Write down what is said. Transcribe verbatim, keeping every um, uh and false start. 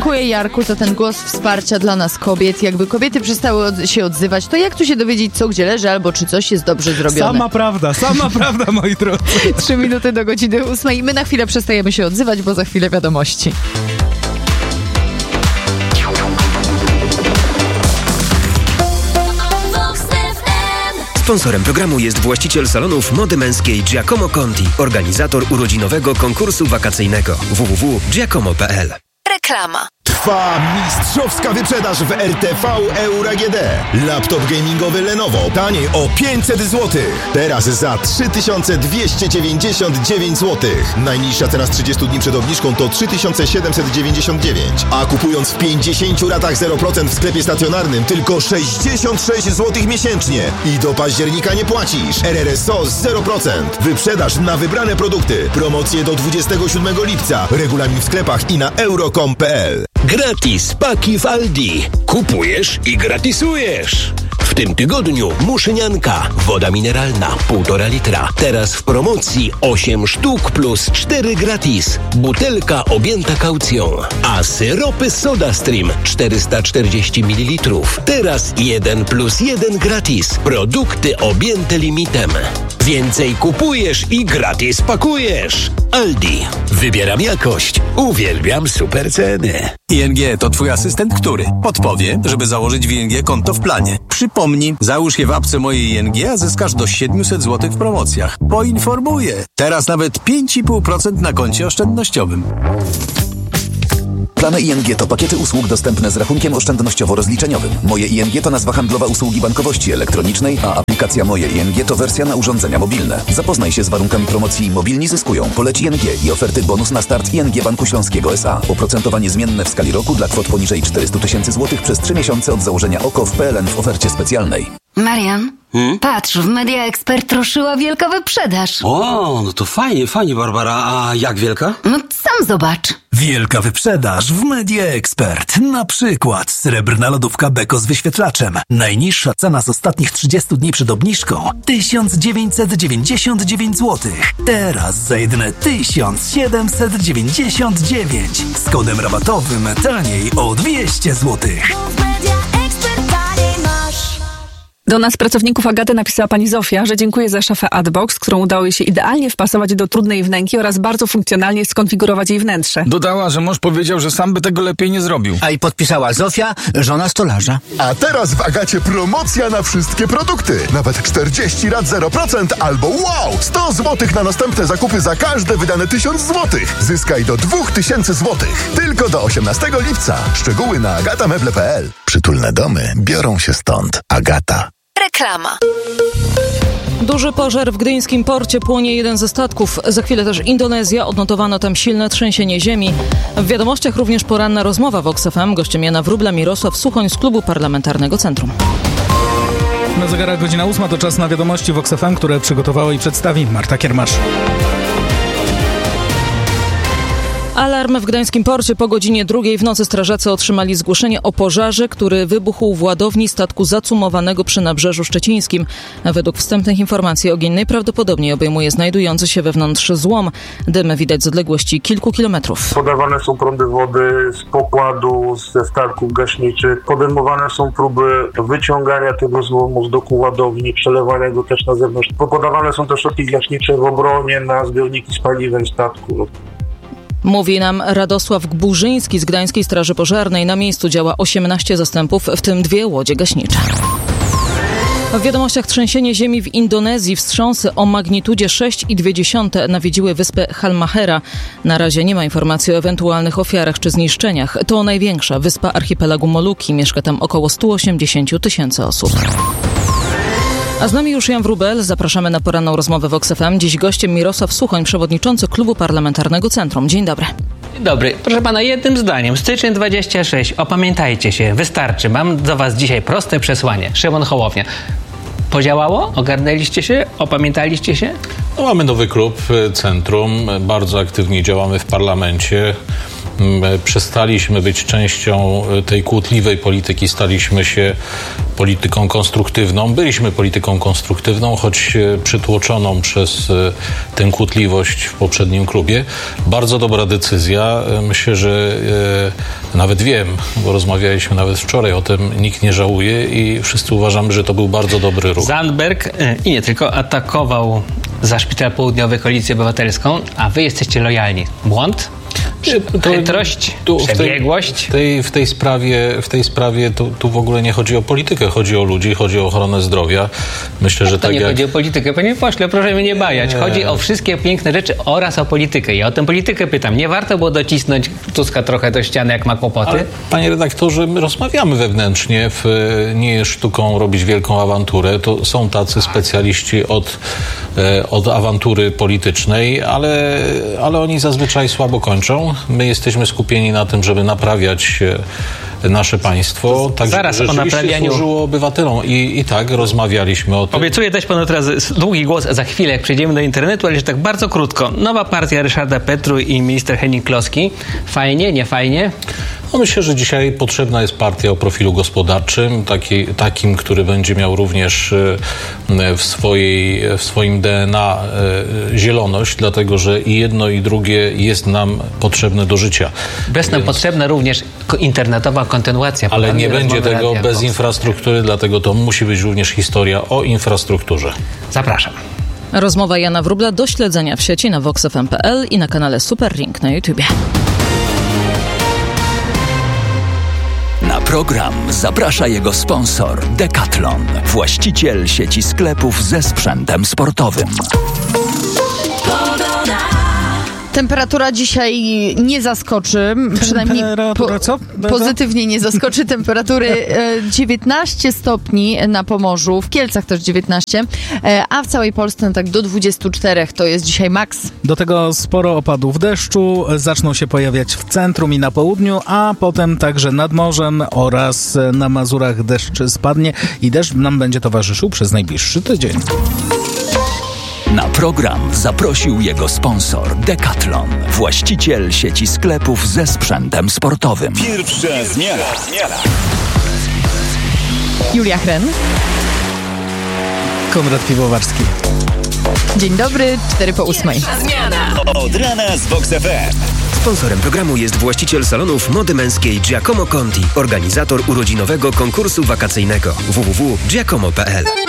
dziękuję, Jarku, za ten głos wsparcia dla nas kobiet. Jakby kobiety przestały od, się odzywać, to jak tu się dowiedzieć, co gdzie leży, albo czy coś jest dobrze zrobione? Sama prawda, sama prawda, moi drodzy. Trzy minuty do godziny ósmej. My na chwilę przestajemy się odzywać, bo za chwilę wiadomości. Sponsorem programu jest właściciel salonów mody męskiej Giacomo Conti, organizator urodzinowego konkursu wakacyjnego w w w kropka giacomo kropka p l. Reklama. Trwa mistrzowska wyprzedaż w R T V Euro A G D. Laptop gamingowy Lenovo taniej o pięćset złotych. Teraz za trzy tysiące dwieście dziewięćdziesiąt dziewięć złotych. Najniższa cena z trzydziestu dni przed obniżką to trzy tysiące siedemset dziewięćdziesiąt dziewięć. A kupując w pięćdziesięciu ratach zero procent w sklepie stacjonarnym tylko sześćdziesiąt sześć złotych miesięcznie. I do października nie płacisz. R R S O z zero procent. Wyprzedaż na wybrane produkty. Promocje do dwudziestego siódmego lipca. Regulamin w sklepach i na euro kropka com kropka p l. Gratis paki w Aldi. Kupujesz i gratisujesz. W tym tygodniu muszynianka, woda mineralna, półtora litra. Teraz w promocji osiem sztuk plus cztery gratis. Butelka objęta kaucją. A syropy SodaStream czterysta czterdzieści mililitrów. Teraz jeden plus jeden gratis. Produkty objęte limitem. Więcej kupujesz i gratis pakujesz. Aldi. Wybieram jakość. Uwielbiam super ceny. I N G to twój asystent, który podpowie, żeby założyć w I N G konto w planie. Przypomnij, załóż je w apce mojej I N G, a zyskasz do siedemset złotych w promocjach. Poinformuję. Teraz nawet pięć i pół procent na koncie oszczędnościowym. Plany I N G to pakiety usług dostępne z rachunkiem oszczędnościowo-rozliczeniowym. Moje I N G to nazwa handlowa usługi bankowości elektronicznej, a aplikacja Moje I N G to wersja na urządzenia mobilne. Zapoznaj się z warunkami promocji Mobilni zyskują. Poleć I N G i oferty bonus na start I N G Banku Śląskiego S A. Oprocentowanie zmienne w skali roku dla kwot poniżej czterysta tysięcy złotych przez trzy miesiące od założenia O K O w P L N w ofercie specjalnej. Marian, hmm? patrz, w Media Expert ruszyła wielka wyprzedaż. O, no to fajnie, fajnie, Barbara. A jak wielka? No sam zobacz. Wielka wyprzedaż w Media Expert. Na przykład srebrna lodówka Beko z wyświetlaczem. Najniższa cena z ostatnich trzydziestu dni przed obniżką tysiąc dziewięćset dziewięćdziesiąt dziewięć złotych. Teraz za jedyne tysiąc siedemset dziewięćdziesiąt dziewięć. Z kodem rabatowym taniej o dwieście złotych. Do nas, pracowników Agaty, napisała pani Zofia, że dziękuję za szafę Adbox, którą udało jej się idealnie wpasować do trudnej wnęki oraz bardzo funkcjonalnie skonfigurować jej wnętrze. Dodała, że mąż powiedział, że sam by tego lepiej nie zrobił. A i podpisała Zofia, żona stolarza. A teraz w Agacie promocja na wszystkie produkty. Nawet czterdzieści rat zero procent albo wow! sto złotych na następne zakupy za każde wydane tysiąc złotych. Zyskaj do dwa tysiące złotych. Tylko do osiemnastego lipca. Szczegóły na agatameble kropka p l. Przytulne domy biorą się stąd. Agata. Reklama. Duży pożar w gdyńskim porcie, płonie jeden ze statków. Za chwilę też Indonezja, odnotowano tam silne trzęsienie ziemi. W wiadomościach również poranna rozmowa w Vox F M. Gościem Jana Wróbla, Mirosław Suchoń z Klubu Parlamentarnego Centrum. Na zegarach godzina ósma, to czas na wiadomości Vox F M, które przygotowała i przedstawi Marta Kiermasz. Alarm w gdańskim porcie. Po godzinie drugiej w nocy strażacy otrzymali zgłoszenie o pożarze, który wybuchł w ładowni statku zacumowanego przy Nabrzeżu Szczecińskim. Według wstępnych informacji ogień najprawdopodobniej obejmuje znajdujący się wewnątrz złom. Dym widać z odległości kilku kilometrów. Podawane są prądy wody z pokładu, ze statków gaśniczych. Podejmowane są próby wyciągania tego złomu z doku ładowni, przelewania go też na zewnątrz. Podawane są też środki gaśnicze w obronie na zbiorniki z paliwem statku. Mówi nam Radosław Gburzyński z Gdańskiej Straży Pożarnej. Na miejscu działa osiemnaście zastępów, w tym dwie łodzie gaśnicze. W wiadomościach trzęsienie ziemi w Indonezji. Wstrząsy o magnitudzie sześć i dwie dziesiąte nawiedziły wyspę Halmahera. Na razie nie ma informacji o ewentualnych ofiarach czy zniszczeniach. To największa wyspa archipelagu Moluki. Mieszka tam około sto osiemdziesiąt tysięcy osób. A z nami już Jan Wróbel. Zapraszamy na poranną rozmowę w Vox F M. Dziś gościem Mirosław Suchoń, przewodniczący Klubu Parlamentarnego Centrum. Dzień dobry. Dzień dobry. Proszę pana, jednym zdaniem. Styczeń dwudziesty szósty. Opamiętajcie się. Wystarczy. Mam do was dzisiaj proste przesłanie. Szymon Hołownia. Podziałało? Ogarnęliście się? Opamiętaliście się? No, mamy nowy klub Centrum, bardzo aktywnie działamy w parlamencie. Przestaliśmy być częścią tej kłótliwej polityki, staliśmy się polityką konstruktywną. Byliśmy polityką konstruktywną, choć przytłoczoną przez tę kłótliwość w poprzednim klubie. Bardzo dobra decyzja. Myślę, że e, nawet wiem, bo rozmawialiśmy nawet wczoraj o tym, nikt nie żałuje i wszyscy uważamy, że to był bardzo dobry ruch. Zandberg e, i nie tylko atakował za Szpital Południowy Koalicję Obywatelską, a wy jesteście lojalni. Błąd? To, Chytrość, tu, przebiegłość. W tej, w tej sprawie, w tej sprawie tu, tu w ogóle nie chodzi o politykę, chodzi o ludzi, chodzi o ochronę zdrowia. Myślę, że to tak nie jak... chodzi o politykę, panie pośle, proszę mnie nie bajać. Nie. Chodzi o wszystkie piękne rzeczy oraz o politykę. Ja o tę politykę pytam. Nie warto było docisnąć Tuska trochę do ściany, jak ma kłopoty? Ale, panie redaktorze, my rozmawiamy wewnętrznie. W, nie jest sztuką robić wielką awanturę. To są tacy specjaliści od, od awantury politycznej, ale, ale oni zazwyczaj słabo kończą. My jesteśmy skupieni na tym, żeby naprawiać nasze państwo, tak zaraz żeby o naprawianiu służyło obywatelom. I, I tak rozmawialiśmy o tym. Obiecuję dać panu teraz długi głos za chwilę, jak przejdziemy do internetu, ale jeszcze tak bardzo krótko. Nowa partia Ryszarda Petru i minister Henning Kloski. Fajnie, nie fajnie? No myślę, że dzisiaj potrzebna jest partia o profilu gospodarczym, taki, takim, który będzie miał również w, swojej, w swoim D N A zieloność, dlatego że i jedno, i drugie jest nam potrzebne do życia. Bez nam Więc... potrzebna również internetowa kontynuacja. Ale nie będzie tego radia, bez infrastruktury, dlatego to musi być również historia o infrastrukturze. Zapraszam. Rozmowa Jana Wróbla do śledzenia w sieci na vox f m kropka p l i na kanale Super Ring na YouTubie. Na program zaprasza jego sponsor Decathlon, właściciel sieci sklepów ze sprzętem sportowym. Temperatura dzisiaj nie zaskoczy, przynajmniej po, co? pozytywnie nie zaskoczy. Temperatury dziewiętnaście stopni na Pomorzu, w Kielcach też dziewiętnaście, a w całej Polsce tak do dwudziestu czterech to jest dzisiaj maks. Do tego sporo opadów deszczu, zaczną się pojawiać w centrum i na południu, a potem także nad morzem oraz na Mazurach deszcz spadnie i deszcz nam będzie towarzyszył przez najbliższy tydzień. Na program zaprosił jego sponsor Decathlon, właściciel sieci sklepów ze sprzętem sportowym. Pierwsza zmiana. Julia Hren. Konrad Piwowarski. Dzień dobry, cztery po ósmej. Od rana z Vox F M. Sponsorem programu jest właściciel salonów mody męskiej Giacomo Conti, organizator urodzinowego konkursu wakacyjnego w w w kropka giacomo kropka p l.